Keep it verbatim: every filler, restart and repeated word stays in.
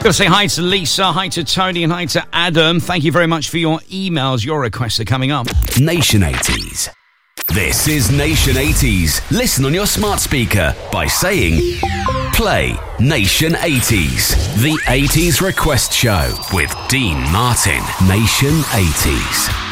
Got to say hi to Lisa, hi to Tony, and hi to Adam. Thank you very much for your emails. Your requests are coming up. Nation eighties. This is Nation eighties. Listen on your smart speaker by saying, play Nation eighties. The eighties Request Show with Dean Martin. Nation eighties.